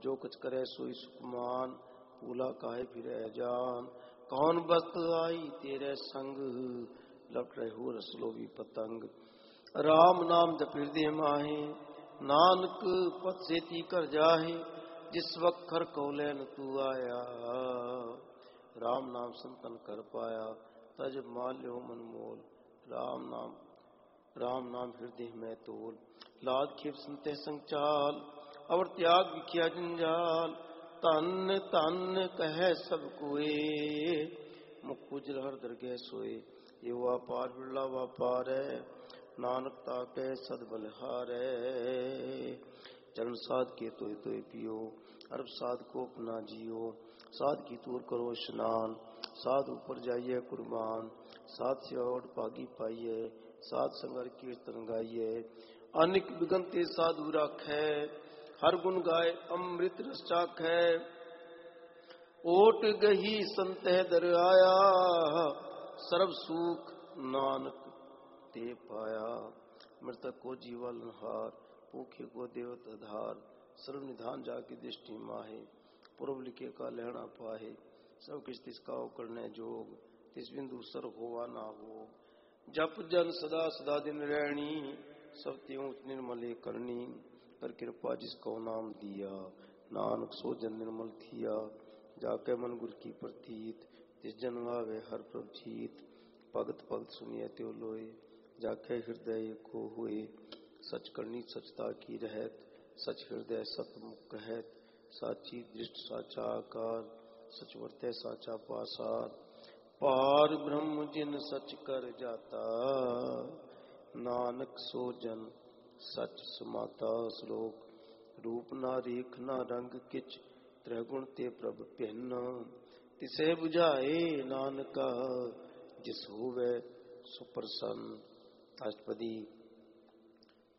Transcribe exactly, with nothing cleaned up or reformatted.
जो कुछ करे सोई सुकमान, भूला काहे फिरे जान। कौन बस्त आई तेरे संग, लपट रहे हो रसलोभी पतंग। राम नाम जप हृदय माहे, नानक पथ सेती कर जाहे। जिस वक्त खर कौलैन तू आया, राम नाम संतन कर पाया। तज माल्यो मन मोल, राम नाम राम नाम हृदय में तोल। लाद खेप संते संचाल, और त्याग विख्या जंजाल। तन तन कहे सब कोए, मुख उजल हर दरगह सोए। ये व्यापार बिरला व्यापार है, नानक ताके सद बलिहारे। जन्म साध के तोय तोय पियो, अरब साध को अपना जियो। साध की तूर करो स्नान, साध ऊपर जाइए कुर्बान। साध से और पागी पाइए, साध संगर कीर्तन गाइए। अनिक बिगंते साधु राखै, हर गुण गाय अमृत रस चाखै। ओट गही संत दर आया, सर्व सुख नानक ते पाया। मृतक को जीवन हार, भूखे को देवत आधार। सर्व निधान जाकी दृष्टि माहे, पूर्व लिखे का लहना पाहे। सब किस तिसका करने जोग, तिस बिंदु सर होवा ना हो। जप जन सदा सदा दिन रहनी, सब त्यों निर्मले करनी। कर कृपा जिसको नाम दिया, नानक सो जन निर्मल थिया। जाके मन गुर की प्रतीत, जिस जन आवे हर प्रभ जीत। भगत भगत सुनिए त्यो लोए, जाके हृदय को हुए। सच करनी सचता की रहत, सच हृदय सत मुख कहत। साची दृष्ट साचा आकार, सच वर्ते साचा पासार। पार ब्रह्म जिन सच कर जाता, नानक सो जन सच समाता। श्लोक रूप ना रेख ना रंग किच, त्रिगुण ते प्रभ भिन्न। तिसे बुझाए नानका, जिस होवे सुप्रसन्न। अष्टपदी।